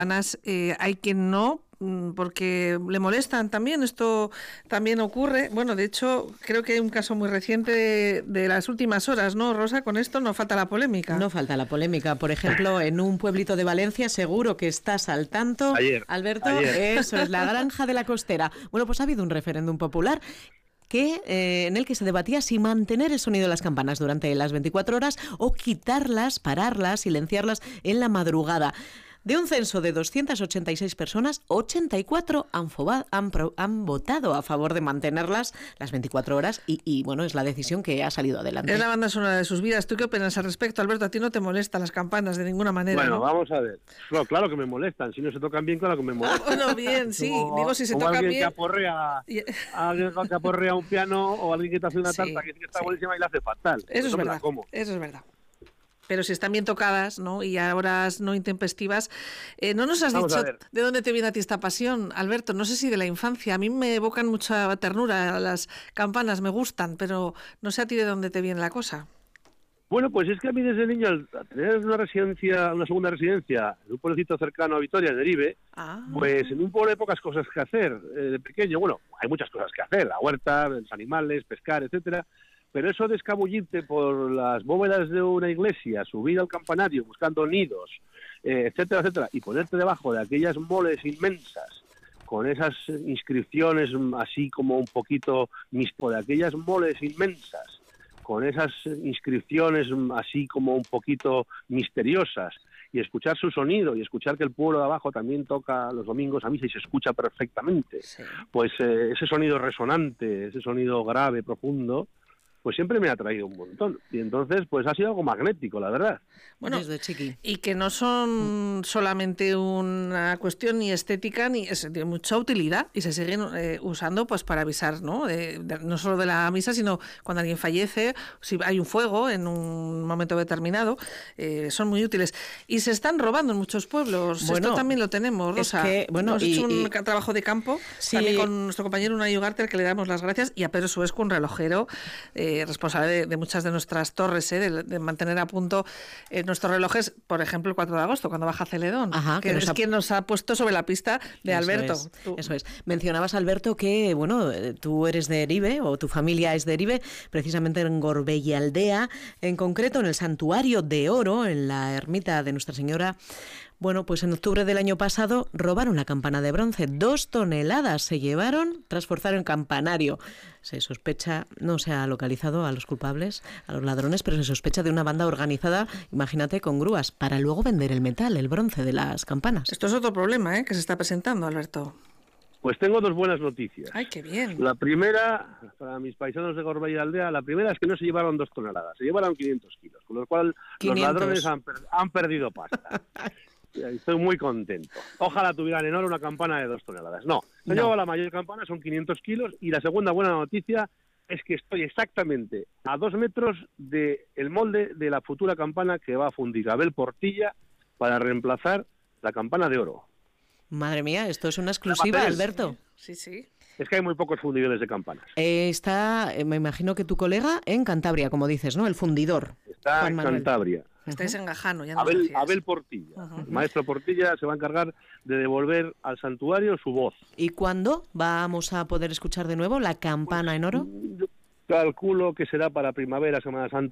Hay quien no, porque le molestan también. Esto también ocurre. Bueno, de hecho, creo que hay un caso muy reciente de las últimas horas, ¿no, Rosa? Con esto no falta la polémica. No falta la polémica. Por ejemplo, en un pueblito de Valencia, seguro que estás al tanto, Alberto. Eso es, la Granja de la Costera. Bueno, pues ha habido un referéndum popular en el que se debatía si mantener el sonido de las campanas durante las 24 horas o quitarlas, pararlas, silenciarlas en la madrugada. De un censo de 286 personas, 84 han votado a favor de mantenerlas las 24 horas y bueno, es la decisión que ha salido adelante. Es la banda sonora de sus vidas. ¿Tú qué opinas al respecto, Alberto? A ti no te molestan las campanas de ninguna manera, Bueno, ¿no? vamos a ver. No, claro que me molestan. Si no se tocan bien, claro que me molestan. Bueno, bien, sí. Digo, si se tocan alguien bien. Alguien que aporrea un piano o alguien que te hace una tarta que sí que está buenísima y la hace fatal. Eso es verdad. Eso es verdad. Pero si están bien tocadas, ¿no? Y a horas no intempestivas. No nos has dicho de dónde te viene a ti esta pasión, Alberto. No sé si de la infancia. A mí me evocan mucha ternura las campanas, me gustan, pero no sé a ti de dónde te viene la cosa. Bueno, pues es que a mí desde niño, al tener una segunda residencia en un pueblecito cercano a Vitoria, en Eribe, pues en un pueblo hay pocas cosas que hacer. De pequeño, bueno, hay muchas cosas que hacer. La huerta, los animales, pescar, etcétera. Pero eso de escabullirte por las bóvedas de una iglesia, subir al campanario buscando nidos, etcétera, etcétera, y ponerte debajo de aquellas moles inmensas, con esas inscripciones así como un poquito de aquellas moles inmensas, con esas inscripciones así como un poquito misteriosas, y escuchar su sonido, y escuchar que el pueblo de abajo también toca los domingos a misa y se escucha perfectamente, pues ese sonido resonante, ese sonido grave, profundo, pues siempre me ha atraído un montón. Y entonces, pues ha sido algo magnético, la verdad. Bueno, y que no son solamente una cuestión ni estética, ni de mucha utilidad, y se siguen usando pues para avisar, ¿no? No solo de la misa, sino cuando alguien fallece, si hay un fuego en un momento determinado, son muy útiles. Y se están robando en muchos pueblos. Bueno, esto también lo tenemos, Rosa. Hemos hecho un trabajo de campo, también con nuestro compañero Unai Ugarte, al que le damos las gracias, y a Pedro Suesco, un relojero, responsable de muchas de nuestras torres, de mantener a punto nuestros relojes, por ejemplo, el 4 de agosto, cuando baja Celedón, que es quien nos ha puesto sobre la pista de Alberto. Eso es. Mencionabas, Alberto, que bueno, tú eres de Eribe, o tu familia es de Eribe, precisamente en Gorbella Aldea, en concreto en el Santuario de Oro, en la ermita de Nuestra Señora. Bueno, pues en octubre del año pasado robaron la campana de bronce. 2 toneladas se llevaron tras forzar el campanario. Se sospecha, no se ha localizado a los culpables, a los ladrones, pero se sospecha de una banda organizada, imagínate, con grúas, para luego vender el metal, el bronce de las campanas. Esto es otro problema, que se está presentando, Alberto. Pues tengo 2 buenas noticias. ¡Ay, qué bien! La primera, para mis paisanos de Gorbella Aldea, la primera es que no se llevaron 2 toneladas, se llevaron 500 kilos, con lo cual 500. Los ladrones han perdido pasta. Estoy muy contento. Ojalá tuvieran en Oro una campana de 2 toneladas. No, se llevaba la mayor campana, son 500 kilos, y la segunda buena noticia es que estoy exactamente a 2 metros del molde de la futura campana que va a fundir Abel Portilla para reemplazar la campana de oro. Madre mía, esto es una exclusiva, Alberto. Sí, sí. Es que hay muy pocos fundidores de campanas. Está, me imagino que tu colega en Cantabria, como dices, ¿no? El fundidor. Está en Cantabria. Estáis en Gajano, ya Abel Portilla. El maestro Portilla se va a encargar de devolver al santuario su voz. ¿Y cuándo vamos a poder escuchar de nuevo la campana en oro? Yo calculo que será para primavera, Semana Santa.